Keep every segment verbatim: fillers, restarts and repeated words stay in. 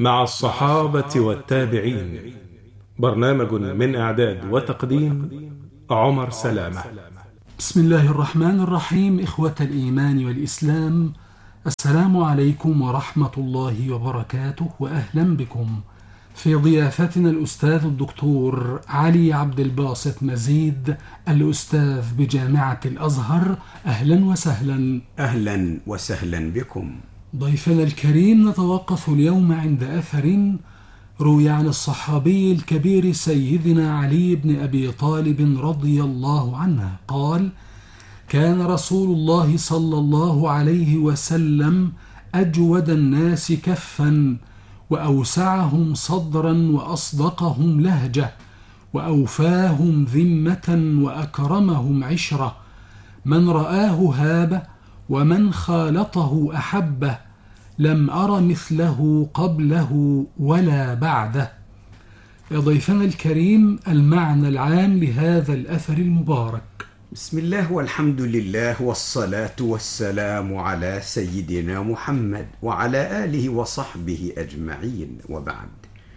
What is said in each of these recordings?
مع الصحابة والتابعين. برنامج من إعداد وتقديم عمر سلامة. بسم الله الرحمن الرحيم. إخوة الإيمان والإسلام، السلام عليكم ورحمة الله وبركاته، وأهلا بكم في ضيافتنا الأستاذ الدكتور علي عبد الباسط مزيد، الأستاذ بجامعة الأزهر. أهلا وسهلا. أهلا وسهلا بكم ضيفنا الكريم. نتوقف اليوم عند أثر روي عن الصحابي الكبير سيدنا علي بن أبي طالب رضي الله عنه قال: كان رسول الله صلى الله عليه وسلم أجود الناس كفا، وأوسعهم صدرا، وأصدقهم لهجة، وأوفاهم ذمة، وأكرمهم عشرة. من رآه هابه، ومن خالطه أحبه، لم أر مثله قبله ولا بعده. يا ضيفنا الكريم، المعنى العام لهذا الأثر المبارك. بسم الله والحمد لله والصلاة والسلام على سيدنا محمد وعلى آله وصحبه أجمعين، وبعد.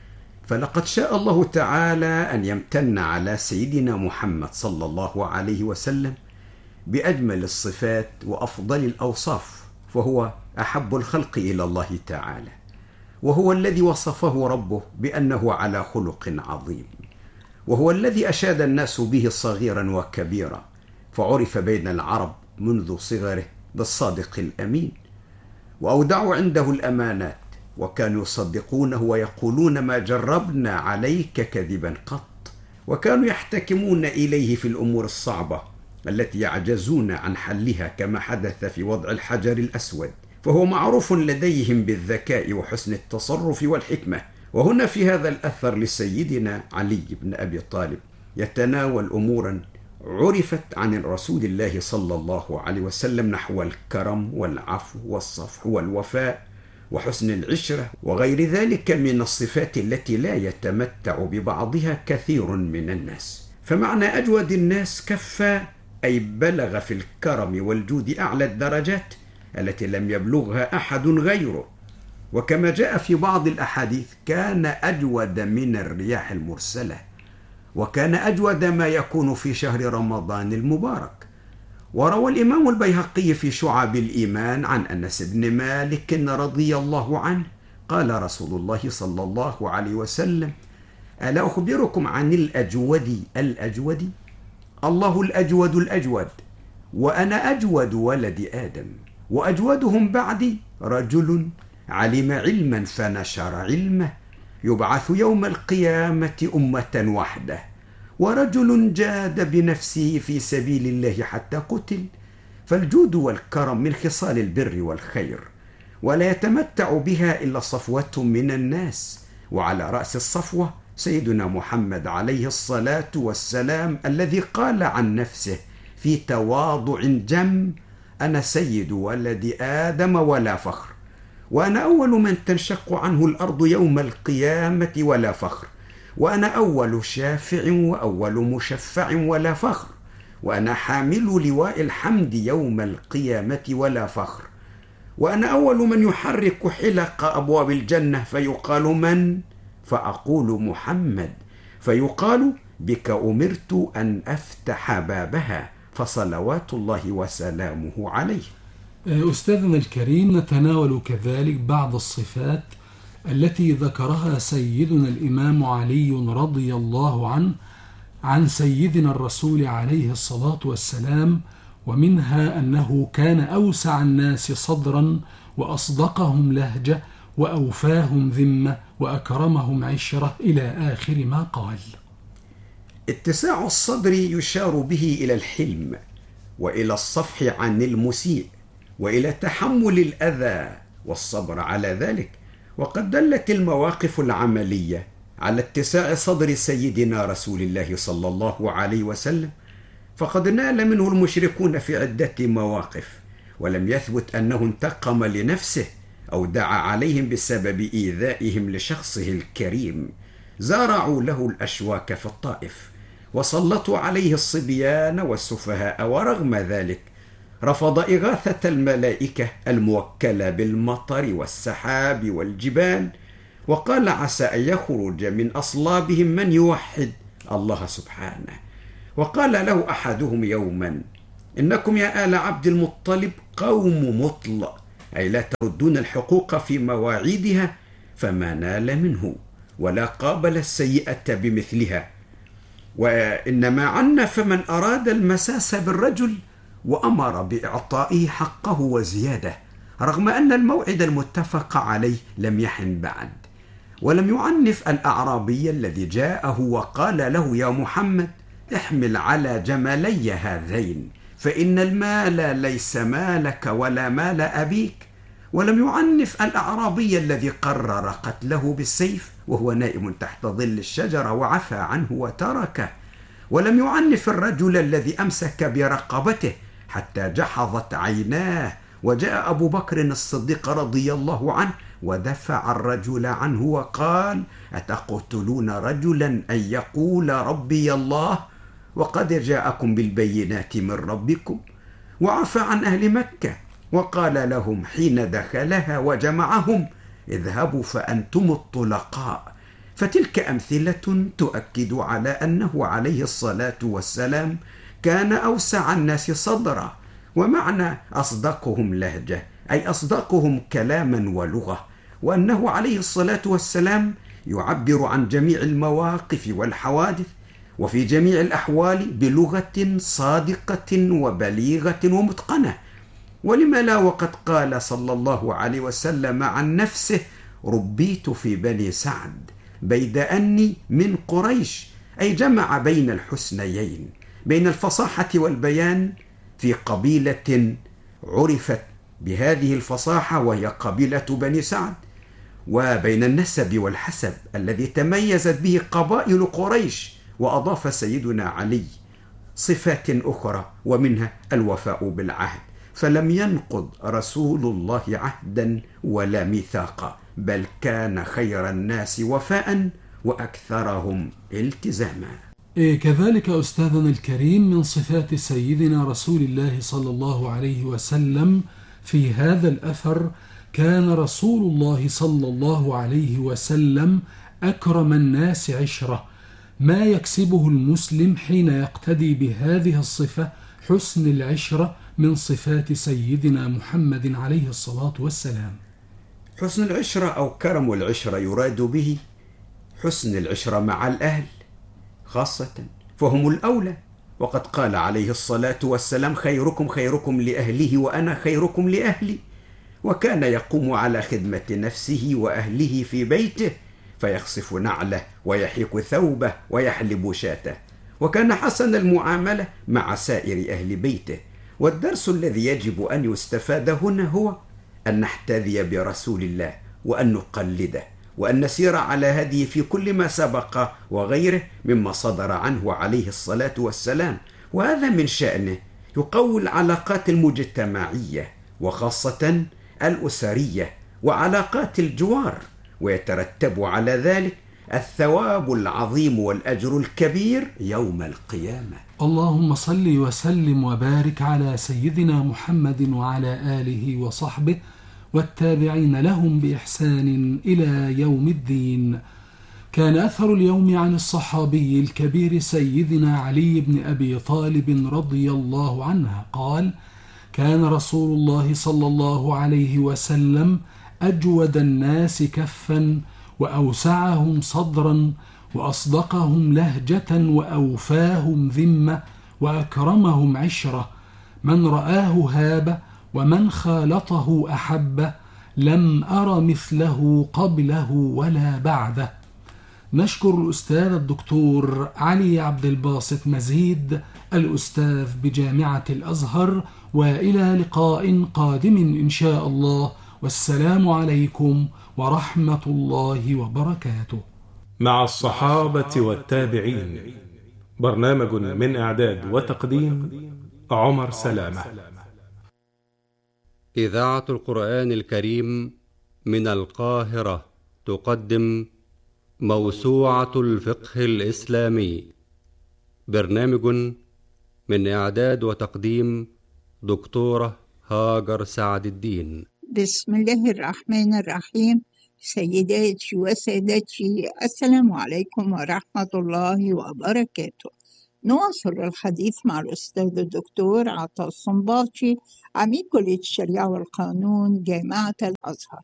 فلقد شاء الله تعالى أن يمتن على سيدنا محمد صلى الله عليه وسلم بأجمل الصفات وأفضل الأوصاف، فهو أحب الخلق إلى الله تعالى، وهو الذي وصفه ربه بأنه على خلق عظيم، وهو الذي أشاد الناس به صغيرا وكبيرا، فعرف بين العرب منذ صغره بالصادق الأمين، وأودعوا عنده الأمانات، وكانوا يصدقونه ويقولون ما جربنا عليك كذبا قط، وكانوا يحتكمون إليه في الأمور الصعبة التي يعجزون عن حلها، كما حدث في وضع الحجر الأسود، فهو معروف لديهم بالذكاء وحسن التصرف والحكمة. وهنا في هذا الأثر لسيدنا علي بن أبي طالب يتناول أمورا عرفت عن رسول الله صلى الله عليه وسلم نحو الكرم والعفو والصفح والوفاء وحسن العشرة وغير ذلك من الصفات التي لا يتمتع ببعضها كثير من الناس. فمعنى أجود الناس كفا، أي بلغ في الكرم والجود أعلى الدرجات التي لم يبلغها أحد غيره. وكما جاء في بعض الأحاديث: كان أجود من الرياح المرسلة، وكان أجود ما يكون في شهر رمضان المبارك. وروى الإمام البيهقي في شعب الإيمان عن أنس بن مالك رضي الله عنه قال رسول الله صلى الله عليه وسلم: ألا أخبركم عن الأجود الأجود؟ الله الأجود الأجود، وأنا أجود ولد آدم، وأجودهم بعدي رجل علم علما فنشر علمه، يبعث يوم القيامة أمة وحده، ورجل جاد بنفسه في سبيل الله حتى قتل. فالجود والكرم من خصال البر والخير، ولا يتمتع بها إلا صفوة من الناس، وعلى رأس الصفوة سيدنا محمد عليه الصلاة والسلام، الذي قال عن نفسه في تواضع جم: أنا سيد ولد آدم ولا فخر، وأنا أول من تنشق عنه الأرض يوم القيامة ولا فخر، وأنا أول شافع وأول مشفع ولا فخر، وأنا حامل لواء الحمد يوم القيامة ولا فخر، وأنا أول من يحرك حلق أبواب الجنة فيقال: من؟ فأقول: محمد، فيقال: بك أمرت أن أفتح بابها، فصلوات الله وسلامه عليه. أستاذنا الكريم، نتناول كذلك بعض الصفات التي ذكرها سيدنا الإمام علي رضي الله عنه عن سيدنا الرسول عليه الصلاة والسلام، ومنها أنه كان أوسع الناس صدرا، وأصدقهم لهجة، وأوفاهم ذمة، وأكرمهم عشرة، إلى آخر ما قال. اتساع الصدر يشار به إلى الحلم، وإلى الصفح عن المسيء، وإلى تحمل الأذى والصبر على ذلك. وقد دلت المواقف العملية على اتساع صدر سيدنا رسول الله صلى الله عليه وسلم، فقد نال منه المشركون في عدة مواقف، ولم يثبت أنه انتقم لنفسه أو دعا عليهم بسبب إيذائهم لشخصه الكريم. زارعوا له الأشواك في الطائف، وسلطوا عليه الصبيان والسفهاء، ورغم ذلك رفض إغاثة الملائكة الموكلة بالمطر والسحاب والجبال، وقال عسى أن يخرج من أصلابهم من يوحد الله سبحانه. وقال له أحدهم يوما: إنكم يا آل عبد المطلب قوم مطل، أي لا تردون الحقوق في مواعيدها، فما نال منه ولا قابل السيئة بمثلها، وإنما عنا فمن أراد المساس بالرجل وأمر بإعطائه حقه وزيادة، رغم أن الموعد المتفق عليه لم يحن بعد. ولم يعنف الأعرابي الذي جاءه وقال له: يا محمد، احمل على جملي هذين، فإن المال ليس مالك ولا مال أبيك. ولم يعنف الأعرابي الذي قرر قتله بالسيف وهو نائم تحت ظل الشجرة وعفى عنه وتركه. ولم يعنف الرجل الذي أمسك برقبته حتى جحظت عيناه، وجاء أبو بكر الصديق رضي الله عنه ودفع الرجل عنه وقال: أتقتلون رجلا أن يقول ربي الله وقد جاءكم بالبينات من ربكم؟ وعفى عن أهل مكة وقال لهم حين دخلها وجمعهم: اذهبوا فأنتم الطلقاء. فتلك أمثلة تؤكد على أنه عليه الصلاة والسلام كان أوسع الناس صدرا، ومعنى أصدقهم لهجة أي أصدقهم كلاما ولغة، وأنه عليه الصلاة والسلام يعبر عن جميع المواقف والحوادث وفي جميع الأحوال بلغة صادقة وبليغة ومتقنة. ولما لا، وقد قال صلى الله عليه وسلم عن نفسه: ربيت في بني سعد بيد أني من قريش، أي جمع بين الحسنيين، بين الفصاحة والبيان في قبيلة عرفت بهذه الفصاحة وهي قبيلة بني سعد، وبين النسب والحسب الذي تميزت به قبائل قريش. وأضاف سيدنا علي صفات أخرى ومنها الوفاء بالعهد، فلم ينقض رسول الله عهدا ولا ميثاقا، بل كان خير الناس وفاء وأكثرهم التزاما. كذلك أستاذنا الكريم من صفات سيدنا رسول الله صلى الله عليه وسلم في هذا الأثر: كان رسول الله صلى الله عليه وسلم أكرم الناس عشرة، ما يكسبه المسلم حين يقتدي بهذه الصفة حسن العشرة من صفات سيدنا محمد عليه الصلاة والسلام. حسن العشرة أو كرم العشرة يراد به حسن العشرة مع الأهل خاصة، فهم الأولى، وقد قال عليه الصلاة والسلام: خيركم خيركم لأهله وأنا خيركم لأهلي. وكان يقوم على خدمة نفسه وأهله في بيته، فيخصف نعله ويحيك ثوبه ويحلب شاته، وكان حسن المعاملة مع سائر أهل بيته. والدرس الذي يجب أن يستفاد هنا هو أن نحتذي برسول الله وأن نقلده وأن نسير على هديه في كل ما سبق وغيره مما صدر عنه عليه الصلاة والسلام، وهذا من شأنه يقوي العلاقات المجتمعية وخاصة الأسرية وعلاقات الجوار، ويترتب على ذلك الثواب العظيم والأجر الكبير يوم القيامة. اللهم صل وسلم وبارك على سيدنا محمد وعلى آله وصحبه والتابعين لهم بإحسان إلى يوم الدين. كان أثر اليوم عن الصحابي الكبير سيدنا علي بن أبي طالب رضي الله عنه قال: كان رسول الله صلى الله عليه وسلم أجود الناس كفا وأوسعهم صدرا وأصدقهم لهجة وأوفاهم ذمة وأكرمهم عشرة، من رآه هاب ومن خالطه أحب، لم أر مثله قبله ولا بعده. نشكر الأستاذ الدكتور علي عبد الباسط مزيد الأستاذ بجامعة الأزهر، وإلى لقاء قادم إن شاء الله، والسلام عليكم ورحمة الله وبركاته. مع الصحابة والتابعين، برنامج من إعداد وتقديم عمر سلامة. إذاعة القرآن الكريم من القاهرة تقدم موسوعة الفقه الإسلامي، برنامج من إعداد وتقديم دكتورة هاجر سعد الدين. بسم الله الرحمن الرحيم. سيداتي وسادتي، السلام عليكم ورحمة الله وبركاته. نواصل الحديث مع الأستاذ الدكتور عطا الصنباطي، عميد كلية الشريعة والقانون جامعة الأزهر.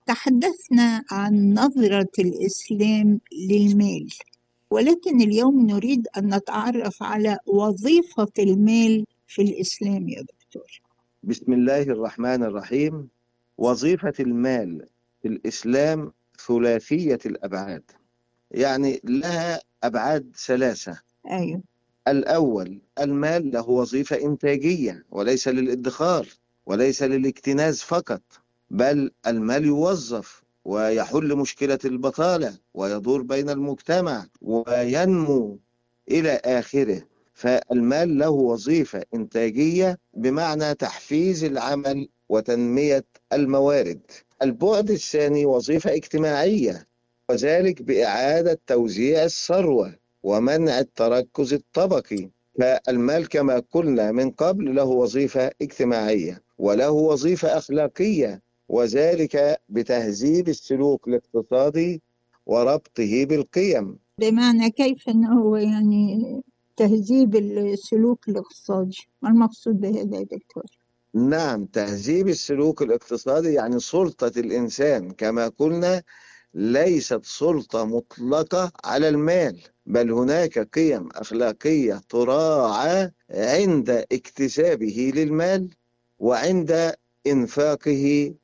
تحدثنا عن نظرة الإسلام للمال، ولكن اليوم نريد أن نتعرف على وظيفة المال في الإسلام يا دكتور. بسم الله الرحمن الرحيم. وظيفة المال في الإسلام ثلاثية الأبعاد، يعني لها أبعاد ثلاثة. أيوة. الأول، المال له وظيفة إنتاجية وليس للادخار وليس للاكتناز فقط، بل المال يوظف ويحل مشكلة البطالة ويدور بين المجتمع وينمو إلى آخره. فالمال له وظيفة إنتاجية بمعنى تحفيز العمل وتنمية الموارد. البعد الثاني وظيفة اجتماعية، وذلك بإعادة توزيع الثروة ومنع التركز الطبقي. فالمال كما قلنا من قبل له وظيفة اجتماعية وله وظيفة أخلاقية، وذلك بتهذيب السلوك الاقتصادي وربطه بالقيم. بمعنى كيف أنه يعني تهذيب السلوك الاقتصادي، ما المقصود بهذا يا دكتور؟ نعم، تهذيب السلوك الاقتصادي يعني سلطة الإنسان كما قلنا ليست سلطة مطلقة على المال، بل هناك قيم أخلاقية تراعى عند اكتسابه للمال وعند إنفاقه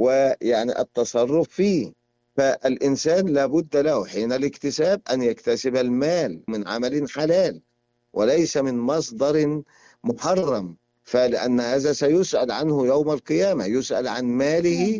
ويعني التصرف فيه. فالإنسان لابد له حين الاكتساب أن يكتسب المال من عمل حلال وليس من مصدر محرم، فلأن هذا سيسأل عنه يوم القيامة، يسأل عن ماله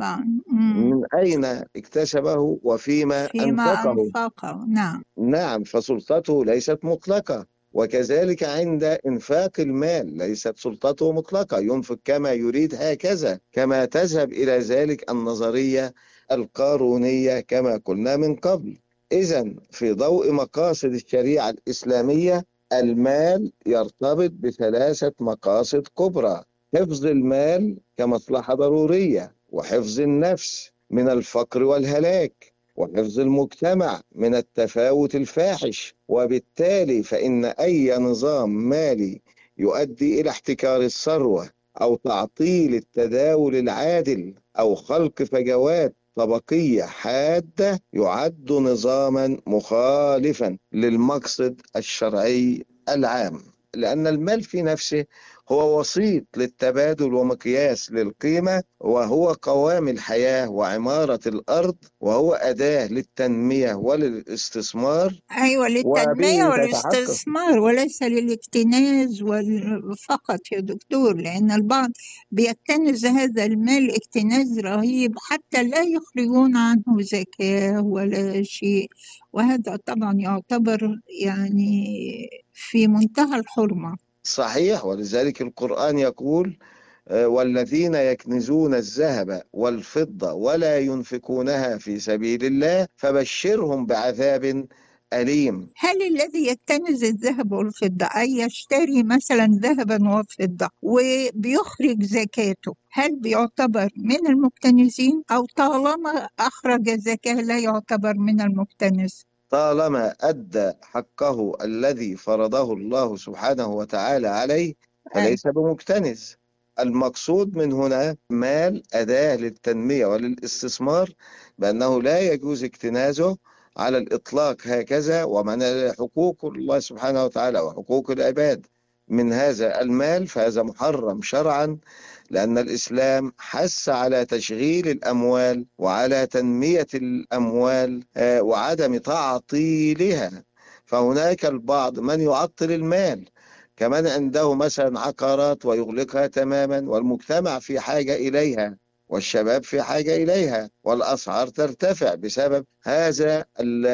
من أين اكتسبه وفيما فيما أنفقه. أنفقه. نعم. نعم، فسلطته ليست مطلقة، وكذلك عند إنفاق المال ليست سلطته مطلقة، ينفق كما يريد هكذا، كما تذهب إلى ذلك النظرية القارونية كما قلنا من قبل. إذن في ضوء مقاصد الشريعة الإسلامية، المال يرتبط بثلاثة مقاصد كبرى: حفظ المال كمصلحة ضرورية، وحفظ النفس من الفقر والهلاك، وحفظ المجتمع من التفاوت الفاحش. وبالتالي فإن أي نظام مالي يؤدي إلى احتكار الثروة أو تعطيل التداول العادل أو خلق فجوات طبقية حادة يعد نظاما مخالفا للمقصد الشرعي العام، لأن المال في نفسه هو وسيط للتبادل ومقياس للقيمة، وهو قوام الحياة وعمارة الأرض، وهو أداة للتنمية وللاستثمار. أيوة، للتنمية والاستثمار وليس للاكتناز فقط يا دكتور، لأن البعض بيكتنز هذا المال اكتناز رهيب حتى لا يخرجون عنه زكاة ولا شيء، وهذا طبعا يعتبر يعني في منتهى الحرمة. صحيح، ولذلك القرآن يقول: والذين يكنزون الذهب والفضة ولا ينفقونها في سبيل الله فبشرهم بعذاب أليم. هل الذي يكتنز الذهب والفضة أي يشتري مثلا ذهبا وفضة وبيخرج زكاته، هل بيعتبر من المكتنزين أو طالما أخرج زكاة لا يعتبر من المكتنز؟ طالما أدى حقه الذي فرضه الله سبحانه وتعالى عليه فليس بمكتنز. المقصود من هنا مال أداة للتنمية وللاستثمار، بأنه لا يجوز اكتنازه على الإطلاق هكذا، ومن حقوق الله سبحانه وتعالى وحقوق العباد من هذا المال فهذا محرم شرعا، لأن الإسلام حث على تشغيل الأموال وعلى تنمية الأموال وعدم تعطيلها. فهناك البعض من يعطل المال، كمان عنده مثلا عقارات ويغلقها تماما، والمجتمع في حاجة إليها والشباب في حاجة إليها، والأسعار ترتفع بسبب هذا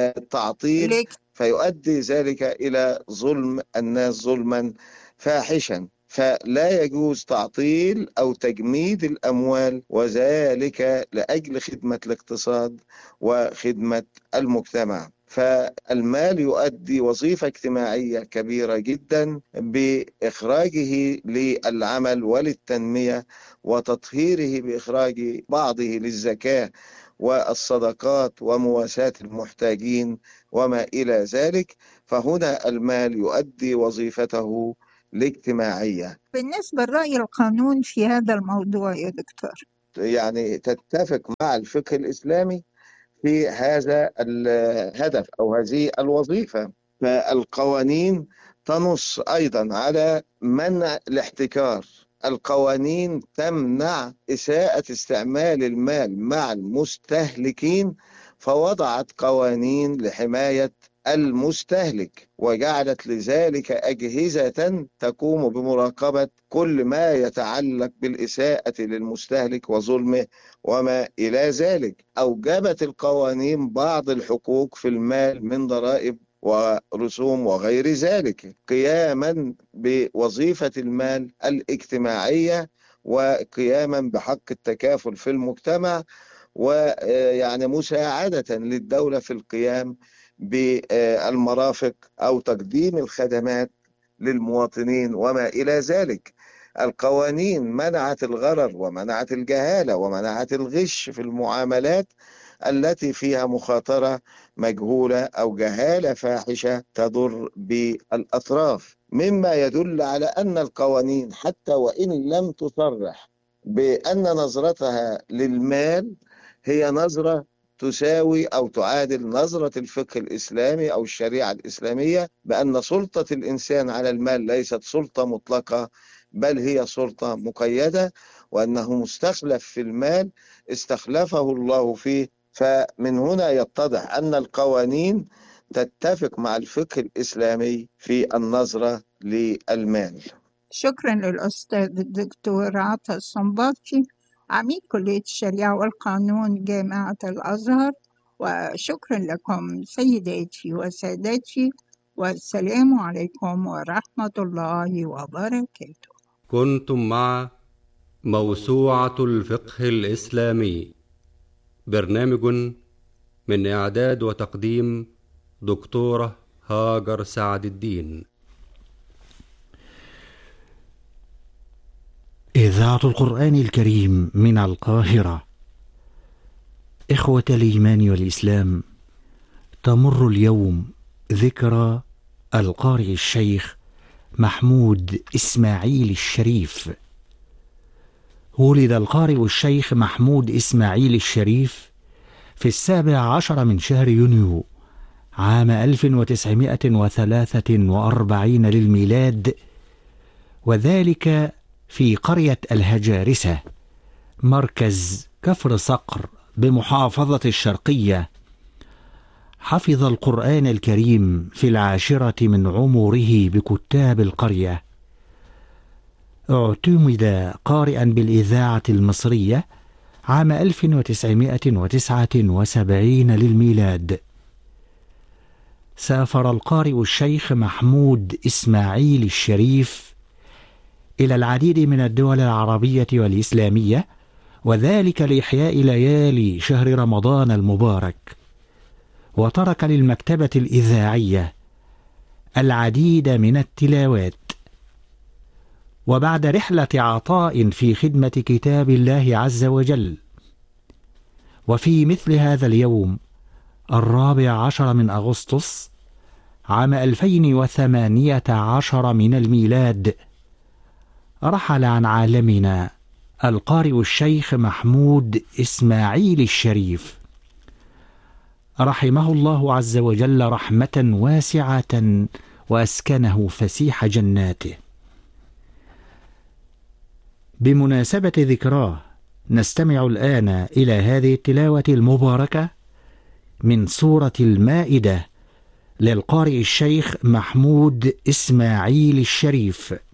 التعطيل، فيؤدي ذلك إلى ظلم الناس ظلما فاحشا. فلا يجوز تعطيل أو تجميد الأموال، وذلك لأجل خدمة الاقتصاد وخدمة المجتمع. فالمال يؤدي وظيفة اجتماعية كبيرة جدا بإخراجه للعمل وللتنمية وتطهيره بإخراج بعضه للزكاة والصدقات ومواساة المحتاجين وما إلى ذلك، فهنا المال يؤدي وظيفته الاجتماعية. بالنسبة لرأي القانون في هذا الموضوع يا دكتور؟ يعني تتفق مع الفقه الإسلامي في هذا الهدف أو هذه الوظيفة. فالقوانين تنص أيضا على منع الاحتكار. القوانين تمنع إساءة استعمال المال مع المستهلكين، فوضعت قوانين لحماية المستهلك، وجعلت لذلك أجهزة تقوم بمراقبة كل ما يتعلق بالإساءة للمستهلك وظلمه وما إلى ذلك. أوجبت القوانين بعض الحقوق في المال من ضرائب ورسوم وغير ذلك، قياما بوظيفة المال الاجتماعية وقياما بحق التكافل في المجتمع، ويعني مساعدة للدولة في القيام بالمرافق أو تقديم الخدمات للمواطنين وما إلى ذلك. القوانين منعت الغرر ومنعت الجهالة ومنعت الغش في المعاملات التي فيها مخاطرة مجهولة أو جهالة فاحشة تضر بالأطراف، مما يدل على أن القوانين حتى وإن لم تصرح بأن نظرتها للمال هي نظرة تساوي أو تعادل نظرة الفقه الإسلامي أو الشريعة الإسلامية، بأن سلطة الإنسان على المال ليست سلطة مطلقة بل هي سلطة مقيدة، وأنه مستخلف في المال استخلفه الله فيه. فمن هنا يتضح أن القوانين تتفق مع الفقه الإسلامي في النظرة للمال. شكرا للأستاذ الدكتور عطا الصنباطي، عميد كلية الشريعة والقانون جامعة الأزهر، وشكرا لكم سيداتي وسادتي، والسلام عليكم ورحمة الله وبركاته. كنتم مع موسوعة الفقه الإسلامي، برنامج من إعداد وتقديم دكتورة هاجر سعد الدين. إذاعة القرآن الكريم من القاهرة. إخوة الإيمان والإسلام، تمر اليوم ذكرى القارئ الشيخ محمود إسماعيل الشريف. ولد القارئ الشيخ محمود إسماعيل الشريف في السابع عشر من شهر يونيو عام ألف وتسعمائة وثلاثة وأربعين للميلاد، وذلك في قرية الهجارسة مركز كفر صقر بمحافظة الشرقية. حفظ القرآن الكريم في العاشرة من عمره بكتاب القرية. اعتمد قارئا بالإذاعة المصرية عام ألف وتسعمائة وتسعة وسبعين للميلاد. سافر القارئ الشيخ محمود إسماعيل الشريف إلى العديد من الدول العربية والإسلامية، وذلك لإحياء ليالي شهر رمضان المبارك، وترك للمكتبة الإذاعية العديد من التلاوات. وبعد رحلة عطاء في خدمة كتاب الله عز وجل، وفي مثل هذا اليوم الرابع عشر من أغسطس عام ألفين وثمانية عشر من الميلاد، رحل عن عالمنا القارئ الشيخ محمود إسماعيل الشريف، رحمه الله عز وجل رحمة واسعة وأسكنه فسيح جناته. بمناسبة ذكراه نستمع الآن إلى هذه التلاوة المباركة من سورة المائدة للقارئ الشيخ محمود إسماعيل الشريف.